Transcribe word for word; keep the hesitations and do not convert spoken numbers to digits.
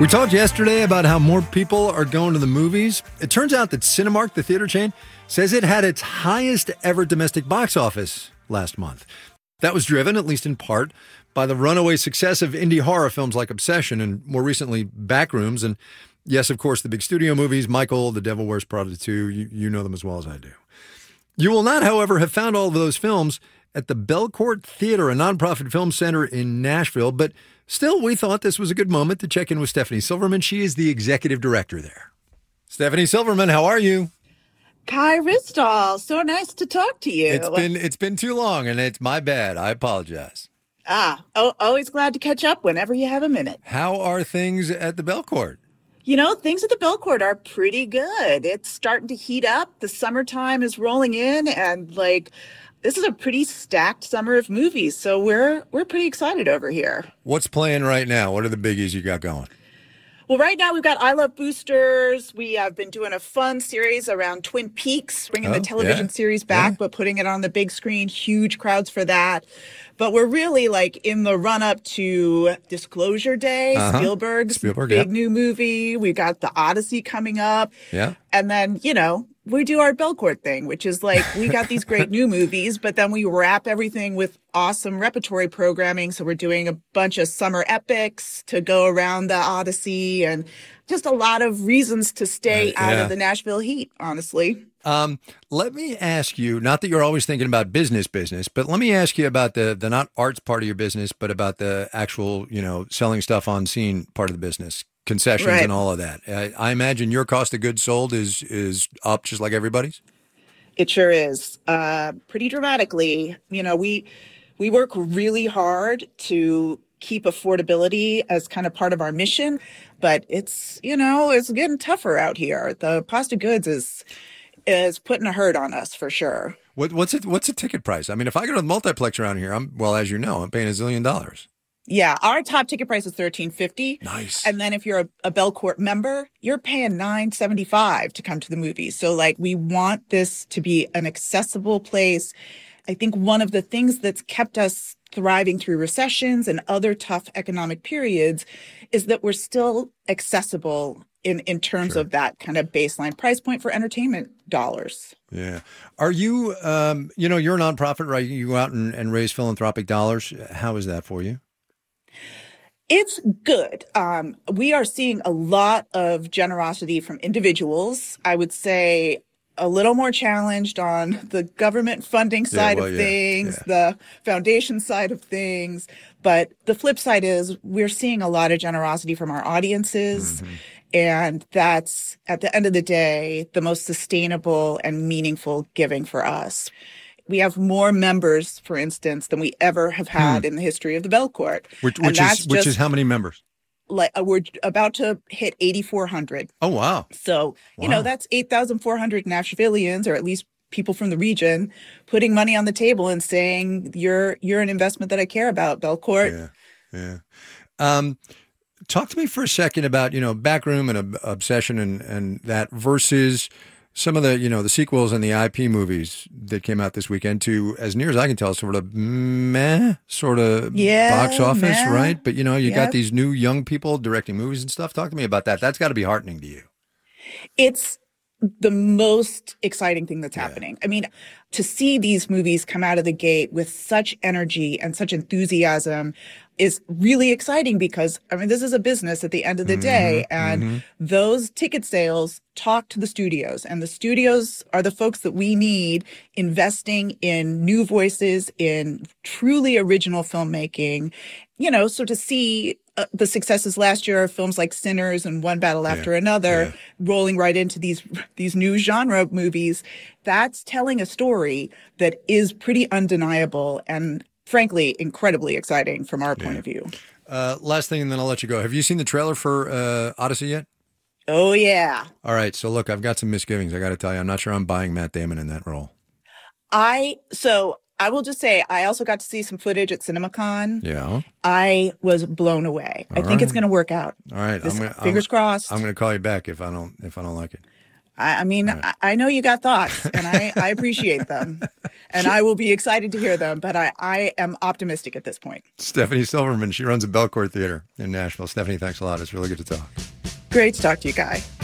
We talked yesterday about how more people are going to the movies. It turns out that Cinemark, the theater chain, says it had its highest ever domestic box office last month. That was driven, at least in part, by the runaway success of indie horror films like Obsession and more recently Backrooms. And yes, of course, the big studio movies, Michael, The Devil Wears Prada two, you, you know them as well as I do. You will not, however, have found all of those films at the Belcourt Theater, a nonprofit film center in Nashville, but still, we thought this was a good moment to check in with Stephanie Silverman. She is the executive director there. Stephanie Silverman, how are you? Kai Ristall, so nice to talk to you. It's been it's been too long, and it's my bad. I apologize. Ah, oh, always glad to catch up whenever you have a minute. How are things at the Belcourt? You know, things at the Belcourt are pretty good. It's starting to heat up. The summertime is rolling in, and like, this is a pretty stacked summer of movies, so we're we're pretty excited over here. What's playing right now? What are the biggies you got going? Well, right now we've got I Love Boosters. We have been doing a fun series around Twin Peaks, bringing oh, the television yeah. series back, yeah. but putting it on the big screen. Huge crowds for that. But we're really like in the run up to Disclosure Day, uh-huh. Spielberg's Spielberg, big yeah. new movie. We've got The Odyssey coming up. Yeah. And then, you know, we do our Belcourt thing, which is like, we got these great new movies, but then we wrap everything with awesome repertory programming. So we're doing a bunch of summer epics to go around the Odyssey and just a lot of reasons to stay uh, out yeah. of the Nashville heat, honestly. Um, let me ask you, not that you're always thinking about business business, but let me ask you about the, the not arts part of your business, but about the actual, you know, selling stuff on scene part of the business. Concessions right. and all of that. I, I imagine your cost of goods sold is is up just like everybody's? It sure is. Uh, pretty dramatically. You know, we we work really hard to keep affordability as kind of part of our mission, but it's, you know, it's getting tougher out here. The cost of goods is is putting a hurt on us for sure. What, what's it? What's the ticket price? I mean, if I go to the multiplex around here, I'm well, as you know, I'm paying a zillion dollars. Yeah, our top ticket price is thirteen fifty. Nice. And then if you're a, a Belcourt member, you're paying nine seventy-five to come to the movies. So like, we want this to be an accessible place. I think one of the things that's kept us thriving through recessions and other tough economic periods is that we're still accessible in, in terms sure. of that kind of baseline price point for entertainment dollars. Yeah. Are you, um, you know, you're a nonprofit, right? You go out and, and raise philanthropic dollars. How is that for you? It's good. Um, we are seeing a lot of generosity from individuals. I would say a little more challenged on the government funding side yeah, well, of yeah, things, yeah. the foundation side of things. But the flip side is we're seeing a lot of generosity from our audiences. Mm-hmm. And that's, at the end of the day, the most sustainable and meaningful giving for us. We have more members, for instance, than we ever have had hmm. in the history of the Belcourt. Which, which is which is how many members? Like uh, we're about to hit eighty-four hundred. Oh, wow. So, you wow. know, that's eight thousand four hundred Nashvillians, or at least people from the region, putting money on the table and saying, you're you're an investment that I care about, Belcourt. Yeah, yeah. Um, talk to me for a second about, you know, Backroom and uh, Obsession and, and that versus some of the, you know, the sequels and the I P movies that came out this weekend to, as near as I can tell, sort of meh, sort of yeah, box office, meh. right? But, you know, you yep. got these new young people directing movies and stuff. Talk to me about that. That's got to be heartening to you. It's the most exciting thing that's yeah. happening. I mean, to see these movies come out of the gate with such energy and such enthusiasm is really exciting because, I mean, this is a business at the end of the mm-hmm, day, and mm-hmm. those ticket sales talk to the studios, and the studios are the folks that we need investing in new voices, in truly original filmmaking. You know, so to see uh, the successes last year of films like Sinners and One Battle After yeah, Another yeah. rolling right into these these new genre movies, that's telling a story that is pretty undeniable and frankly, incredibly exciting from our point yeah. of view. Uh, last thing, and then I'll let you go. Have you seen the trailer for uh, Odyssey yet? Oh, yeah. All right. So, look, I've got some misgivings. I got to tell you, I'm not sure I'm buying Matt Damon in that role. I, so I will just say, I also got to see some footage at CinemaCon. Yeah. I was blown away. All I think right. it's going to work out. All right. This, I'm gonna, fingers I'm, crossed. I'm going to call you back if I don't, if I don't like it. I, I mean, right. I, I know you got thoughts, and I, I appreciate them, and I will be excited to hear them, but I, I am optimistic at this point. Stephanie Silverman, she runs a Belcourt Theater in Nashville. Stephanie, thanks a lot. It's really good to talk. Great to talk to you, Guy.